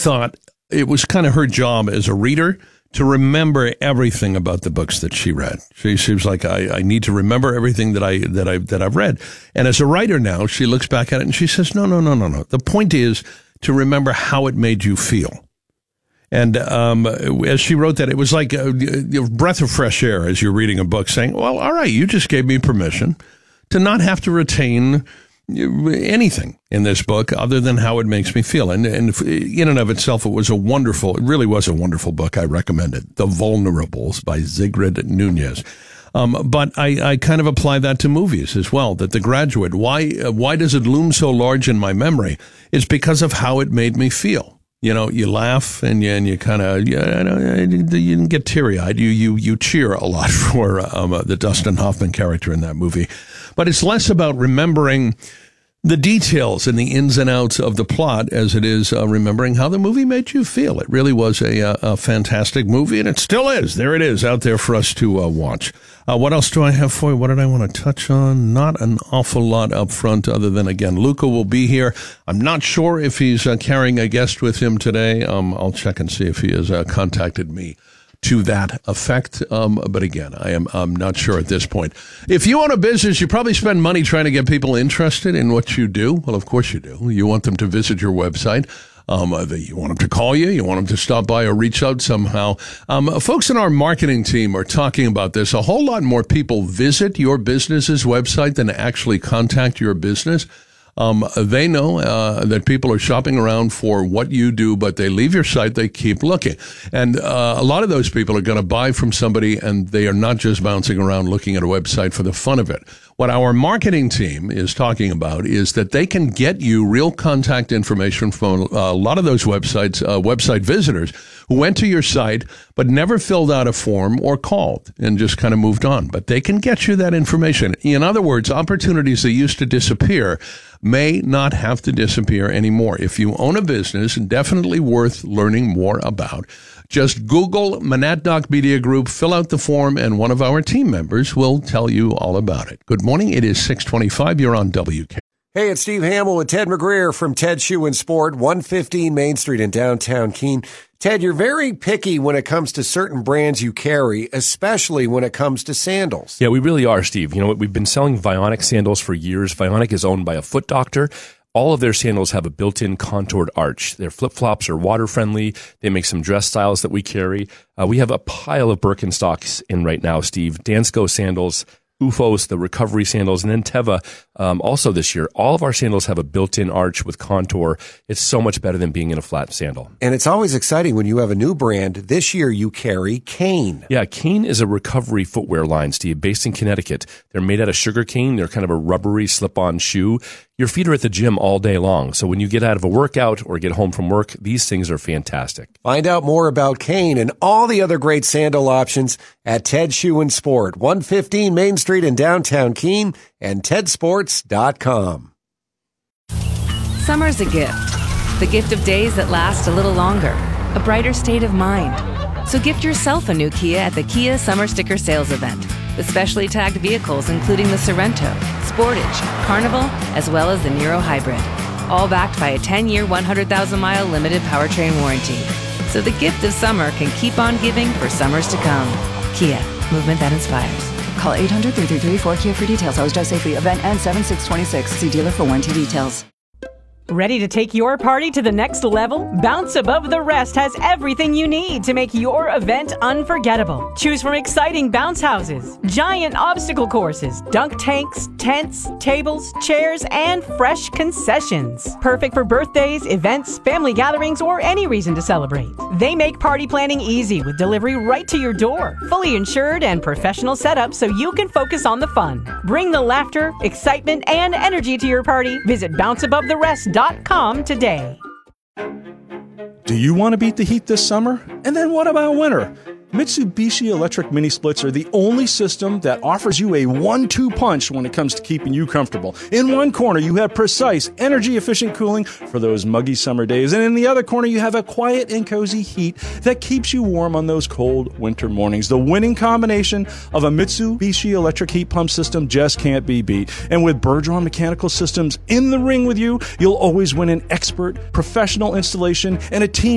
thought it was kind of her job as a reader to remember everything about the books that she read. She was like, I need to remember everything that I've read. And as a writer now, she looks back at it and she says, no. The point is to remember how it made you feel. And as she wrote that, it was like a breath of fresh air as you're reading a book saying, well, all right, you just gave me permission to not have to retain anything in this book other than how it makes me feel. And in and of itself, it really was a wonderful book. I recommend it. The Vulnerables by Sigrid Nunez. But I kind of apply that to movies as well, that The Graduate, why does it loom so large in my memory? It's because of how it made me feel. You know, you laugh and you kind of, you get teary-eyed. You cheer a lot for the Dustin Hoffman character in that movie. But it's less about remembering the details and the ins and outs of the plot as it is remembering how the movie made you feel. It really was a fantastic movie, and it still is. There it is out there for us to watch. What else do I have for you? What did I want to touch on? Not an awful lot up front other than, again, Luca will be here. I'm not sure if he's carrying a guest with him today. I'll check and see if he has contacted me to that effect. But again, I'm not sure at this point. If you own a business, you probably spend money trying to get people interested in what you do. Well, of course you do. You want them to visit your website. You want them to call you. You want them to stop by or reach out somehow. Folks in our marketing team are talking about this. A whole lot more people visit your business's website than actually contact your business. They know that people are shopping around for what you do, but they leave your site, they keep looking. And a lot of those people are going to buy from somebody, and they are not just bouncing around looking at a website for the fun of it. What our marketing team is talking about is that they can get you real contact information from a lot of those website visitors who went to your site but never filled out a form or called and just kind of moved on. But they can get you that information. In other words, opportunities that used to disappear may not have to disappear anymore. If you own a business, definitely worth learning more about. Just Google Monadnock Media Group, fill out the form, and one of our team members will tell you all about it. Good morning. It is 6:25. You're on WK. Hey, it's Steve Hamill with Ted McGreer from Ted Shoe and Sport, 115 Main Street in downtown Keene. Ted, you're very picky when it comes to certain brands you carry, especially when it comes to sandals. Yeah, we really are, Steve. You know what? We've been selling Vionic sandals for years. Vionic is owned by a foot doctor. All of their sandals have a built-in contoured arch. Their flip-flops are water-friendly. They make some dress styles that we carry. We have a pile of Birkenstocks in right now, Steve. Dansko sandals, Ufos, the recovery sandals, and then Teva also this year. All of our sandals have a built-in arch with contour. It's so much better than being in a flat sandal. And it's always exciting when you have a new brand. This year you carry Kane. Yeah, Kane is a recovery footwear line, Steve, based in Connecticut. They're made out of sugar cane. They're kind of a rubbery slip-on shoe. Your feet are at the gym all day long, so when you get out of a workout or get home from work, these things are fantastic. Find out more about Kane and all the other great sandal options at Ted Shoe and Sport, 115 Main Street in downtown Keene, and tedsports.com. Summer's a gift. The gift of days that last a little longer, a brighter state of mind. So gift yourself a new Kia at the Kia Summer Sticker Sales Event, with specially tagged vehicles including the Sorento, Sportage, Carnival, as well as the Niro Hybrid. All backed by a 10-year, 100,000-mile limited powertrain warranty. So the gift of summer can keep on giving for summers to come. Kia, movement that inspires. Call 800-333-4KIA for details. Always drive safely. Event ends 7/6/26. See dealer for warranty details. Ready to take your party to the next level? Bounce Above the Rest has everything you need to make your event unforgettable. Choose from exciting bounce houses, giant obstacle courses, dunk tanks, tents, tables, chairs, and fresh concessions. Perfect for birthdays, events, family gatherings, or any reason to celebrate. They make party planning easy with delivery right to your door. Fully insured and professional setup so you can focus on the fun. Bring the laughter, excitement, and energy to your party. Visit bounceabovetherest.com today. Do you want to beat the heat this summer? And then what about winter? Mitsubishi electric mini splits are the only system that offers you a 1-2 punch when it comes to keeping you comfortable. In one corner, you have precise, energy-efficient cooling for those muggy summer days. And in the other corner, you have a quiet and cozy heat that keeps you warm on those cold winter mornings. The winning combination of a Mitsubishi electric heat pump system just can't be beat. And with Bergeron Mechanical Systems in the ring with you, you'll always win an expert, professional installation and a team